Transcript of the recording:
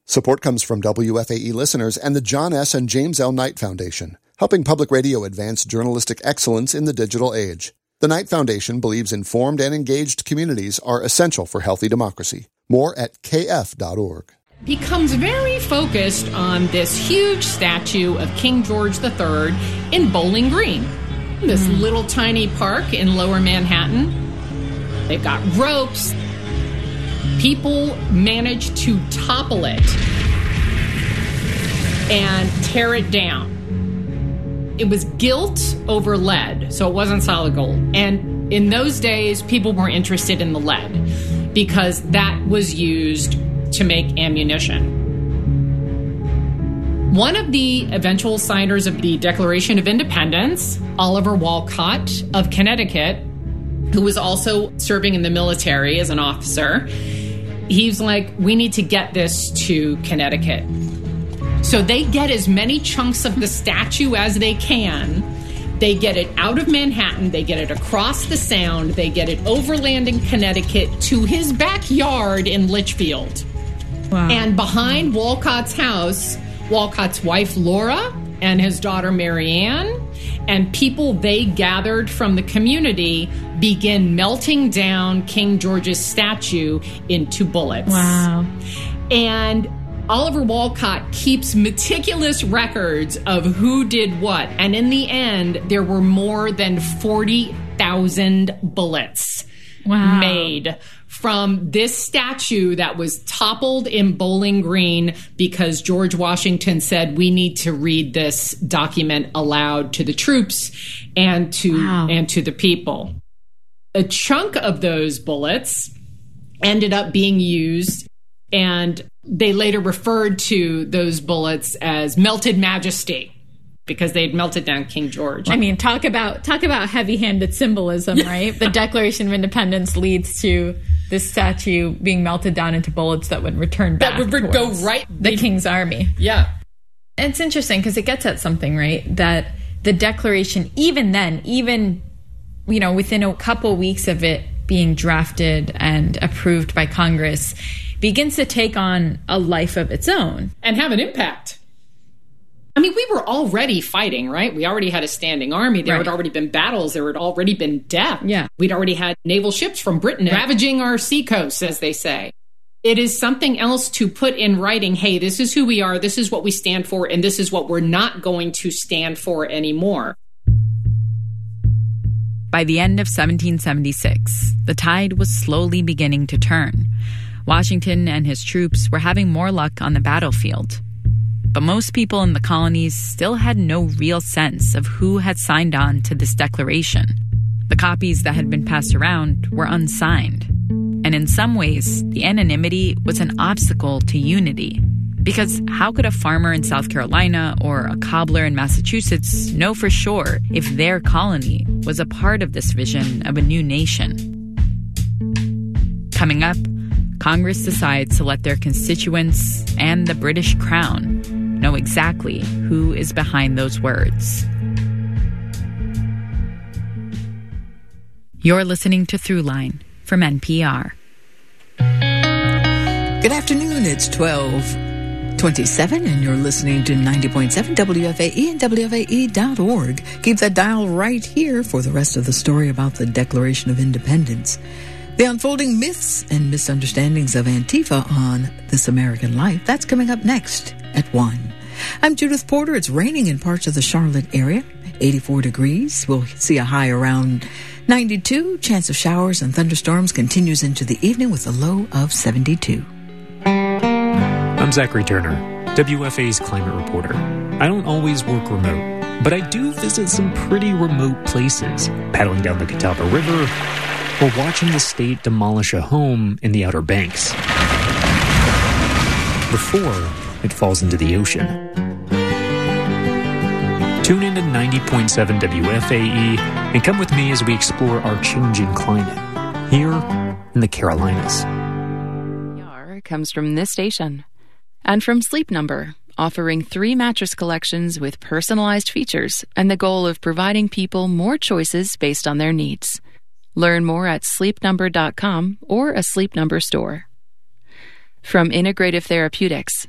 Support comes from WFAE listeners and the John S. and James L. Knight Foundation, helping public radio advance journalistic excellence in the digital age. The Knight Foundation believes informed and engaged communities are essential for healthy democracy. More at kf.org. Becomes very focused on this huge statue of King George III in Bowling Green, this little tiny park in Lower Manhattan. They've got ropes. People managed to topple it and tear it down. It was gilt over lead, so it wasn't solid gold. And in those days, people were interested in the lead because that was used to make ammunition. One of the eventual signers of the Declaration of Independence, Oliver Wolcott of Connecticut, who was also serving in the military as an officer, he's like, we need to get this to Connecticut. So they get as many chunks of the statue as they can. They get it out of Manhattan. They get it across the Sound. They get it overland in Connecticut to his backyard in Litchfield. Wow. And behind Wolcott's house, Wolcott's wife, Laura, and his daughter, Marianne, and people they gathered from the community begin melting down King George's statue into bullets. Wow. And Oliver Wolcott keeps meticulous records of who did what. And in the end, there were more than 40,000 bullets made from this statue that was toppled in Bowling Green because George Washington said, we need to read this document aloud to the troops and to the people. A chunk of those bullets ended up being used, and they later referred to those bullets as melted majesty because they'd melted down King George. I mean, talk about heavy-handed symbolism, right? The Declaration of Independence leads to this statue being melted down into bullets that would return back. That would go right. The King's Army. Yeah. It's interesting because it gets at something, right? That the Declaration, even then, within a couple weeks of it being drafted and approved by Congress, begins to take on a life of its own. And have an impact. I mean, we were already fighting, right? We already had a standing army. There had already been battles. There had already been death. Yeah. We'd already had naval ships from Britain ravaging our seacoasts, as they say. It is something else to put in writing, hey, this is who we are, this is what we stand for, and this is what we're not going to stand for anymore. By the end of 1776, the tide was slowly beginning to turn. Washington and his troops were having more luck on the battlefield. But most people in the colonies still had no real sense of who had signed on to this declaration. The copies that had been passed around were unsigned. And in some ways, the anonymity was an obstacle to unity. Because how could a farmer in South Carolina or a cobbler in Massachusetts know for sure if their colony was a part of this vision of a new nation? Coming up, Congress decides to let their constituents and the British Crown know exactly who is behind those words. You're listening to Throughline from NPR. Good afternoon. It's 12:27, and you're listening to 90.7 WFAE and WFAE.org. Keep that dial right here for the rest of the story about the Declaration of Independence. The unfolding myths and misunderstandings of Antifa on This American Life. That's coming up next at 1. I'm Judith Porter. It's raining in parts of the Charlotte area. 84 degrees. We'll see a high around 92. Chance of showers and thunderstorms continues into the evening with a low of 72. I'm Zachary Turner, WFA's climate reporter. I don't always work remote, but I do visit some pretty remote places, paddling down the Catawba River or watching the state demolish a home in the Outer Banks before it falls into the ocean. Tune in to 90.7 WFAE and come with me as we explore our changing climate here in the Carolinas. Comes from this station and from Sleep Number, offering 3 mattress collections with personalized features and the goal of providing people more choices based on their needs. Learn more at sleepnumber.com or a Sleep Number store. From Integrative Therapeutics,